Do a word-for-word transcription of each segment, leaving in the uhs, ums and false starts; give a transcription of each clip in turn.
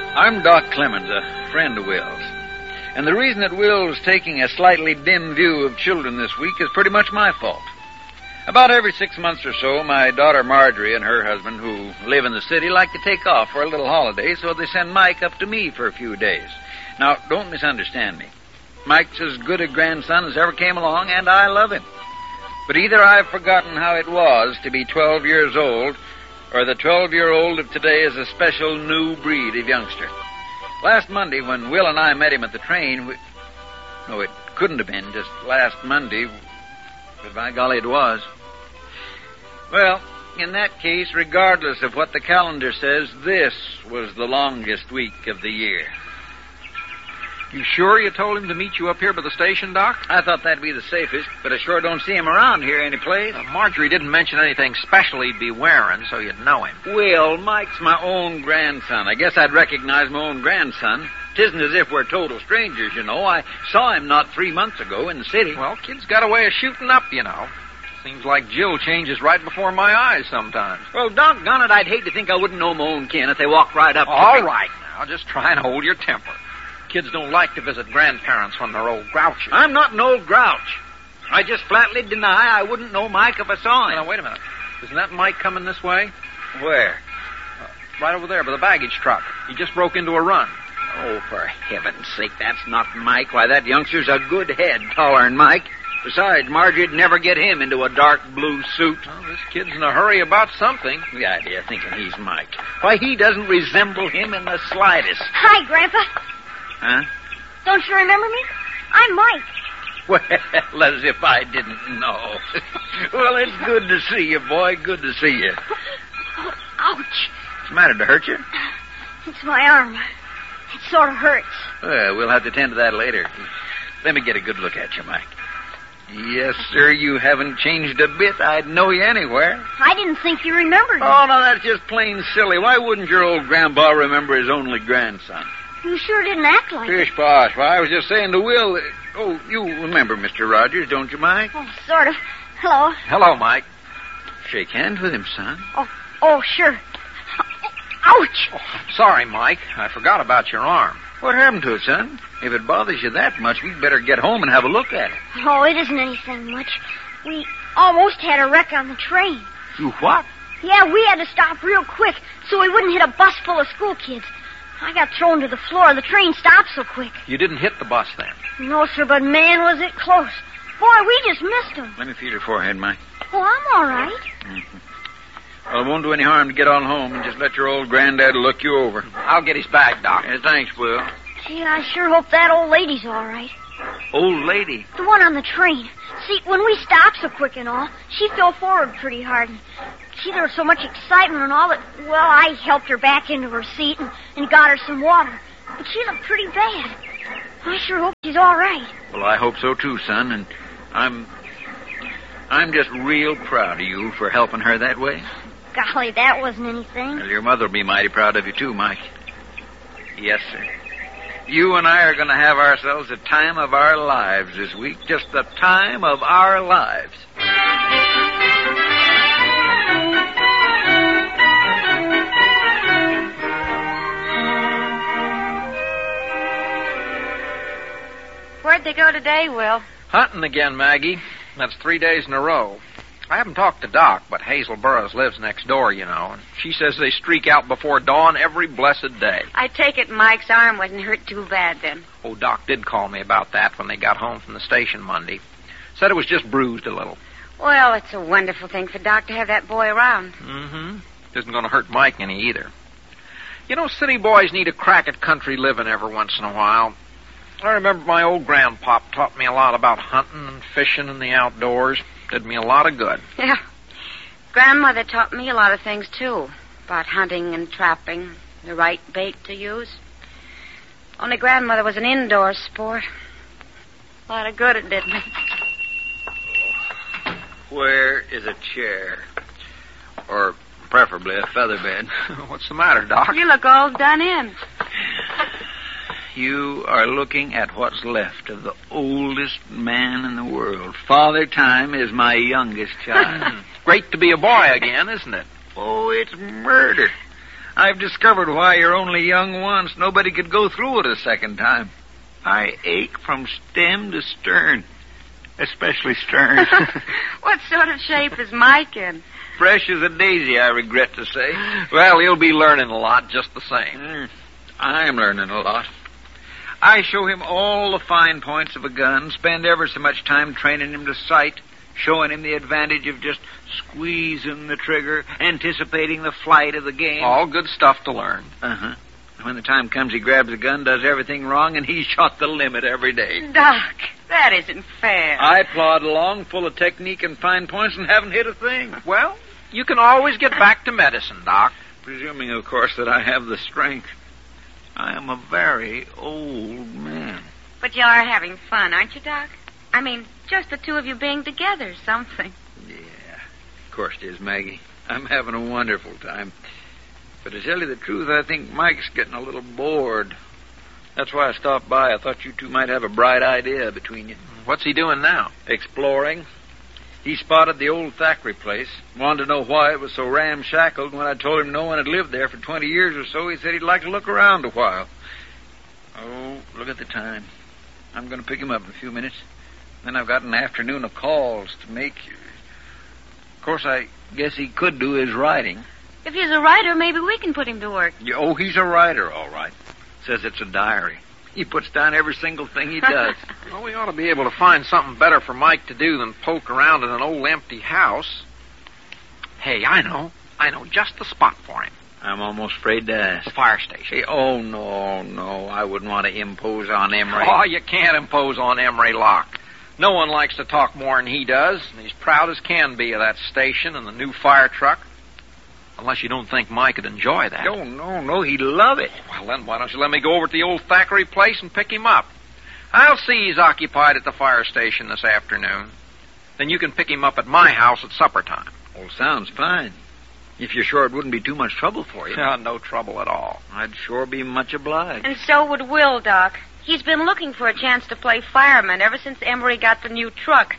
I'm Doc Clemens, a friend of Will's. And the reason that Will's taking a slightly dim view of children this week is pretty much my fault. About every six months or so, my daughter Marjorie and her husband, who live in the city, like to take off for a little holiday, so they send Mike up to me for a few days. Now, don't misunderstand me. Mike's as good a grandson as ever came along, and I love him. But either I've forgotten how it was to be twelve years old, or the twelve-year-old of today is a special new breed of youngster. Last Monday, when Will and I met him at the train, we... No, it couldn't have been just last Monday, but by golly, it was. Well, in that case, regardless of what the calendar says, this was the longest week of the year. You sure you told him to meet you up here by the station, Doc? I thought that'd be the safest, but I sure don't see him around here any place. Uh, Marjorie didn't mention anything special he'd be wearing, so you'd know him. Will, Mike's my own grandson. I guess I'd recognize my own grandson. Tisn't as if we're total strangers, you know. I saw him not three months ago in the city. Well, kid's got a way of shooting up, you know. Seems like Jill changes right before my eyes sometimes. Well, doggone it, I'd hate to think I wouldn't know my own kin if they walked right up to me. All right, now, just try and hold your temper. Kids don't like to visit grandparents when they're old grouchy. I'm not an old grouch. I just flatly deny I wouldn't know Mike if I saw him. Now, wait a minute. Isn't that Mike coming this way? Where? Uh, right over there by the baggage truck. He just broke into a run. Oh, for heaven's sake, that's not Mike. Why, that youngster's a good head taller than Mike. Besides, Marjorie'd never get him into a dark blue suit. Well, this kid's in a hurry about something. The idea of thinking he's Mike. Why, he doesn't resemble him in the slightest. Hi, Grandpa. Huh? Don't you remember me? I'm Mike. Well, as if I didn't know. Well, it's good to see you, boy. Good to see you. Oh, ouch. What's the matter? To hurt you? It's my arm. It sort of hurts. Well, we'll have to tend to that later. Let me get a good look at you, Mike. Yes, sir, you haven't changed a bit. I'd know you anywhere. I didn't think you remembered me. Oh, no, that's just plain silly. Why wouldn't your old grandpa remember his only grandson? You sure didn't act like Pish it. posh. Why, I was just saying to Will... That, oh, you remember Mister Rogers, don't you, Mike? Oh, sort of. Hello. Hello, Mike. Shake hands with him, son. Oh, oh, sure. Ouch! Oh, sorry, Mike. I forgot about your arm. What happened to it, son? If it bothers you that much, we'd better get home and have a look at it. Oh, it isn't anything much. We almost had a wreck on the train. You what? Yeah, we had to stop real quick so we wouldn't hit a bus full of school kids. I got thrown to the floor. The train stopped so quick. You didn't hit the bus then? No, sir, but man, was it close. Boy, we just missed him. Let me feel your forehead, Mike. Oh, I'm all right. Mm-hmm. Well, it won't do any harm to get on home and just let your old granddad look you over. I'll get his bag, Doc. Yeah, thanks, Will. Gee, I sure hope that old lady's all right. Old lady? The one on the train. See, when we stopped so quick and all, she fell forward pretty hard. And, see, there was so much excitement and all that, well, I helped her back into her seat and, and got her some water. But she looked pretty bad. I sure hope she's all right. Well, I hope so, too, son, and I'm... I'm just real proud of you for helping her that way. Golly, that wasn't anything. Well, your mother will be mighty proud of you, too, Mike. Yes, sir. You and I are going to have ourselves the time of our lives this week. Just the time of our lives. Where'd they go today, Will? Hunting again, Maggie. That's three days in a row. I haven't talked to Doc, but Hazel Burroughs lives next door, you know, and she says they streak out before dawn every blessed day. I take it Mike's arm wasn't hurt too bad then. Oh, Doc did call me about that when they got home from the station Monday. Said it was just bruised a little. Well, it's a wonderful thing for Doc to have that boy around. Mm-hmm. Isn't going to hurt Mike any either. You know, city boys need a crack at country living every once in a while. I remember my old grandpop taught me a lot about hunting and fishing and the outdoors. Did me a lot of good. Yeah. Grandmother taught me a lot of things, too. About hunting and trapping, the right bait to use. Only Grandmother was an indoor sport. A lot of good it did me. Where is a chair? Or preferably a feather bed. What's the matter, Doc? You look all done in. You are looking at what's left of the oldest man in the world. Father Time is my youngest child. Great to be a boy again, isn't it? Oh, it's murder. I've discovered why you're only young once. Nobody could go through it a second time. I ache from stem to stern, especially stern. What sort of shape is Mike in? Fresh as a daisy, I regret to say. Well, he'll be learning a lot just the same. Mm, I'm learning a lot. I show him all the fine points of a gun, spend ever so much time training him to sight, showing him the advantage of just squeezing the trigger, anticipating the flight of the game. All good stuff to learn. Uh-huh. When the time comes, he grabs a gun, does everything wrong, and he's shot the limit every day. Doc, that isn't fair. I plod along full of technique and fine points and haven't hit a thing. Well, you can always get back to medicine, Doc. Presuming, of course, that I have the strength. I am a very old man. But you are having fun, aren't you, Doc? I mean, just the two of you being together, something. Yeah, of course it is, Maggie. I'm having a wonderful time. But to tell you the truth, I think Mike's getting a little bored. That's why I stopped by. I thought you two might have a bright idea between you. What's he doing now? Exploring. He spotted the old Thackeray place. Wanted to know why it was so ramshackled. When I told him no one had lived there for twenty years or so, he said he'd like to look around a while. Oh, look at the time. I'm going to pick him up in a few minutes. Then I've got an afternoon of calls to make. Of course, I guess he could do his writing. If he's a writer, maybe we can put him to work. Yeah, oh, he's a writer, all right. Says it's a diary. He puts down every single thing he does. Well, we ought to be able to find something better for Mike to do than poke around in an old empty house. Hey, I know. I know just the spot for him. I'm almost afraid to ask. The fire station. Hey, oh, no, no. I wouldn't want to impose on Emery. Oh, you can't impose on Emery Locke. No one likes to talk more than he does, and he's proud as can be of that station and the new fire truck. Unless you don't think Mike would enjoy that. No, no, no. He'd love it. Well, then why don't you let me go over to the old Thackeray place and pick him up? I'll see he's occupied at the fire station this afternoon. Then you can pick him up at my house at supper time. Well, sounds fine. If you're sure it wouldn't be too much trouble for you. Yeah, no trouble at all. I'd sure be much obliged. And so would Will, Doc. He's been looking for a chance to play fireman ever since Emery got the new truck.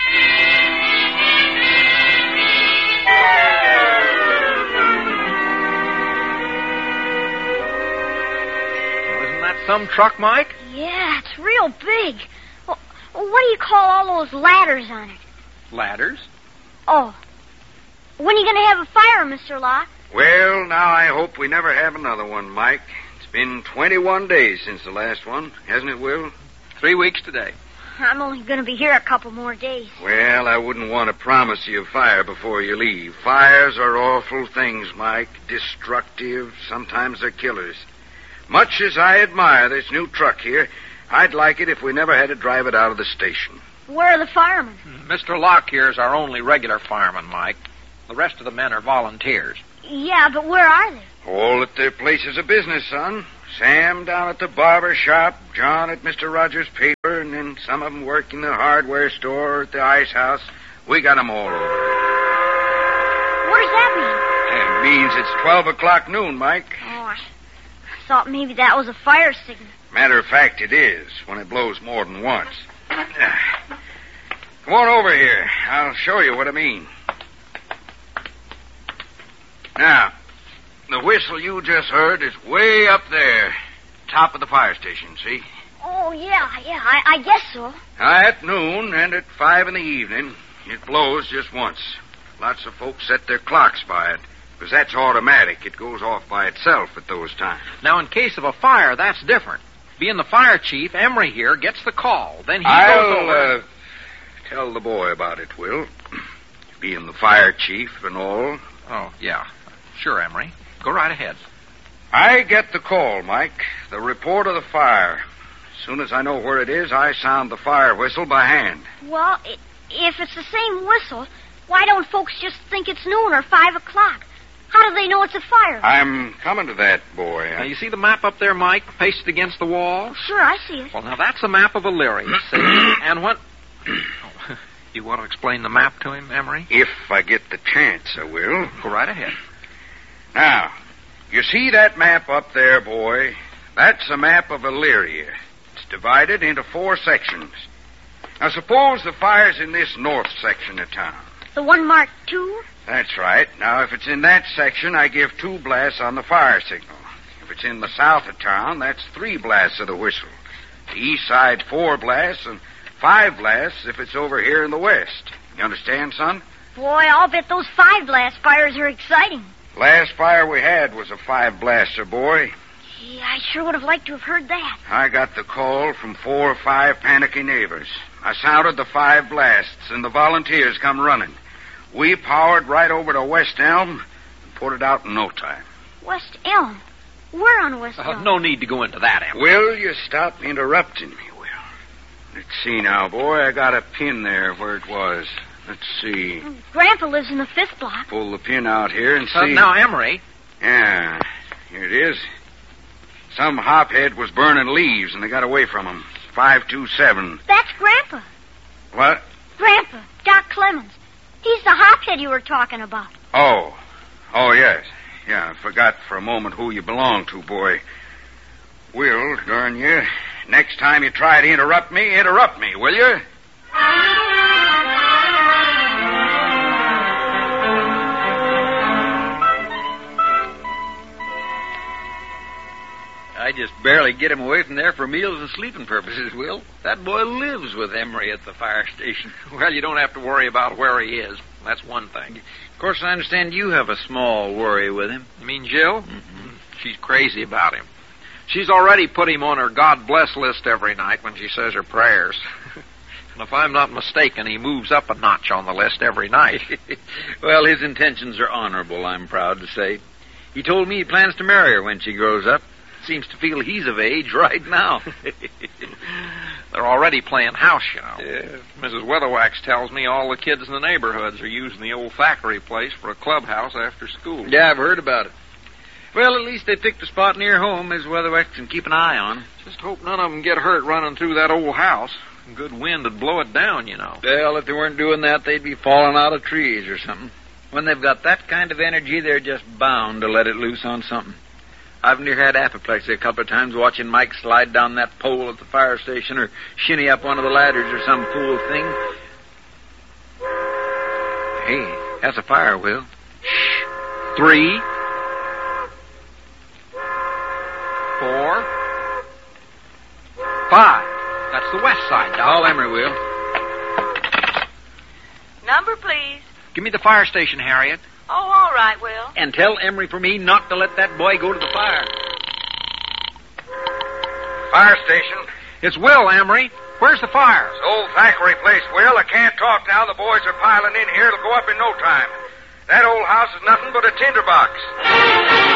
Some truck, Mike? Yeah, it's real big. Well, what do you call all those ladders on it? Ladders? Oh. When are you going to have a fire, Mister Locke? Well, now I hope we never have another one, Mike. It's been twenty-one days since the last one, hasn't it, Will? Three weeks today. I'm only going to be here a couple more days. Well, I wouldn't want to promise you a fire before you leave. Fires are awful things, Mike. Destructive. Sometimes they're killers. Much as I admire this new truck here, I'd like it if we never had to drive it out of the station. Where are the firemen? Mister Locke here is our only regular fireman, Mike. The rest of the men are volunteers. Yeah, but where are they? All at their places of business, son. Sam down at the barber shop, John at Mister Rogers' paper, and then some of them work in the hardware store or at the ice house. We got 'em all over. What does that It means it's twelve o'clock noon, Mike. mean? Oh, I thought maybe that was a fire signal. Matter of fact, it is, when it blows more than once. Come on over here. I'll show you what I mean. Now, the whistle you just heard is way up there, top of the fire station, see? Oh, yeah, yeah, I, I guess so. At noon and at five in the evening, it blows just once. Lots of folks set their clocks by it, because that's automatic. It goes off by itself at those times. Now, in case of a fire, that's different. Being the fire chief, Emery here gets the call. Then he I'll, goes over... uh, tell the boy about it, Will. Being the fire chief and all. Oh, yeah. Sure, Emery. Go right ahead. I get the call, Mike. The report of the fire. As soon as I know where it is, I sound the fire whistle by hand. Well, i if it's the same whistle, why don't folks just think it's noon or five o'clock? How do they know it's a fire? I'm coming to that, boy. Now, you see the map up there, Mike, pasted against the wall? Sure, I see it. Well, now, that's a map of Elyria, see? And when... Oh, you want to explain the map to him, Emery? If I get the chance, I will. Go right ahead. Now, you see that map up there, boy? That's a map of Elyria. It's divided into four sections. Now, suppose the fire's in this north section of town. The one marked two? That's right. Now, if it's in that section, I give two blasts on the fire signal. If it's in the south of town, that's three blasts of the whistle. The east side, four blasts, and five blasts if it's over here in the west. You understand, son? Boy, I'll bet those five blast fires are exciting. Last fire we had was a five-blaster, boy. Gee, I sure would have liked to have heard that. I got the call from four or five panicky neighbors. I sounded the five blasts, and the volunteers come running. We powered right over to West Elm and put it out in no time. West Elm? Where on West Uh, Elm? no need to go into that, Emery. Will you stop interrupting me, Will? Let's see now, boy. I got a pin there where it was. Let's see. Grandpa lives in the fifth block. Pull the pin out here and see. Uh, now, Emery. Yeah, here it is. Some hophead was burning leaves, and they got away from him. five two seven. That's Grandpa. What? Grandpa, Doc Clemens. He's the hophead you were talking about. Oh. Oh, yes. Yeah, I forgot for a moment who you belong to, boy. Will, darn you. Next time you try to interrupt me, interrupt me, will you? I just barely get him away from there for meals and sleeping purposes, Will. That boy lives with Emery at the fire station. Well, you don't have to worry about where he is. That's one thing. Of course, I understand you have a small worry with him. You mean Jill? Mm-hmm. She's crazy about him. She's already put him on her God bless list every night when she says her prayers. And if I'm not mistaken, he moves up a notch on the list every night. Well, his intentions are honorable, I'm proud to say. He told me he plans to marry her when she grows up. Seems to feel he's of age right now. They're already playing house, you know. Yeah. Missus Weatherwax tells me all the kids in the neighborhoods are using the old Thackeray place for a clubhouse after school. Yeah, I've heard about it. Well, at least they picked a spot near home Miss Weatherwax can keep an eye on. Just hope none of them get hurt running through that old house. A good wind would blow it down, you know. Well, if they weren't doing that, they'd be falling out of trees or something. When they've got that kind of energy, they're just bound to let it loose on something. I've near had apoplexy a couple of times watching Mike slide down that pole at the fire station or shinny up one of the ladders or some fool thing. Hey, that's a fire, Will. Shh. Three. Four. Five. That's the west side, Doc. Call Emery, Will. Number, please. Give me the fire station, Harriet. Oh, all right, Will. And tell Emery for me not to let that boy go to the fire. Fire station. It's Will, Emery. Where's the fire? It's old Thackeray place, Will. I can't talk now. The boys are piling in here. It'll go up in no time. That old house is nothing but a tinderbox.